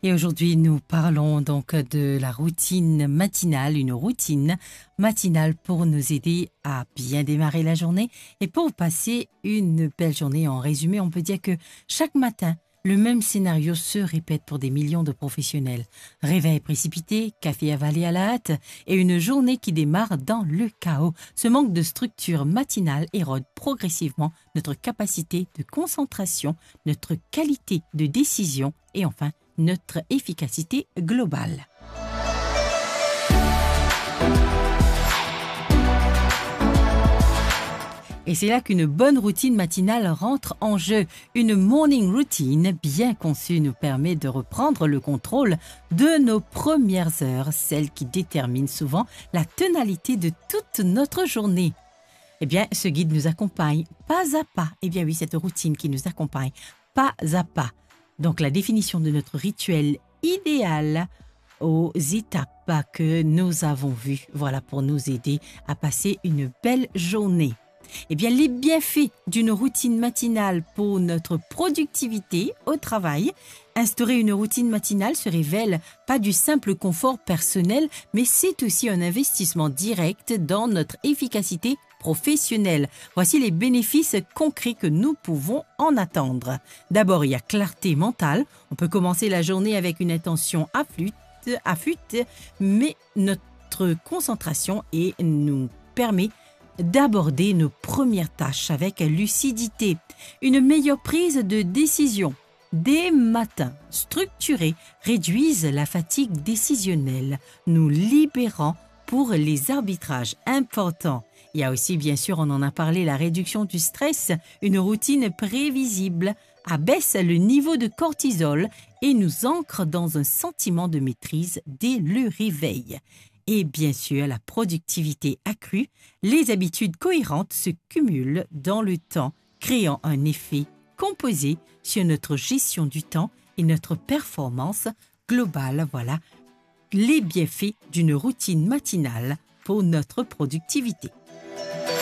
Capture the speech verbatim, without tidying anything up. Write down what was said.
Et aujourd'hui, nous parlons donc de la routine matinale, une routine matinale pour nous aider à bien démarrer la journée et pour passer une belle journée. En résumé, on peut dire que chaque matin, le même scénario se répète pour des millions de professionnels. Réveil précipité, café avalé à la hâte et une journée qui démarre dans le chaos. Ce manque de structure matinale érode progressivement notre capacité de concentration, notre qualité de décision et enfin notre efficacité globale. Et c'est là qu'une bonne routine matinale rentre en jeu. Une morning routine bien conçue nous permet de reprendre le contrôle de nos premières heures, celles qui déterminent souvent la tonalité de toute notre journée. Eh bien, ce guide nous accompagne pas à pas. Eh bien oui, cette routine qui nous accompagne pas à pas. Donc la définition de notre rituel idéal aux étapes que nous avons vues, voilà, pour nous aider à passer une belle journée. Eh bien, les bienfaits d'une routine matinale pour notre productivité au travail. Instaurer une routine matinale se révèle pas du simple confort personnel, mais c'est aussi un investissement direct dans notre efficacité professionnelle. Voici les bénéfices concrets que nous pouvons en attendre. D'abord, il y a clarté mentale. On peut commencer la journée avec une intention affûte, affûte mais notre concentration et nous permet d'aborder nos premières tâches avec lucidité. Une meilleure prise de décision. Des matins structurés réduisent la fatigue décisionnelle, nous libérant pour les arbitrages importants. Il y a aussi, bien sûr, on en a parlé, la réduction du stress. Une routine prévisible abaisse le niveau de cortisol et nous ancre dans un sentiment de maîtrise dès le réveil. Et bien sûr, la productivité accrue, les habitudes cohérentes se cumulent dans le temps, créant un effet composé sur notre gestion du temps et notre performance globale. Voilà les bienfaits d'une routine matinale pour notre productivité.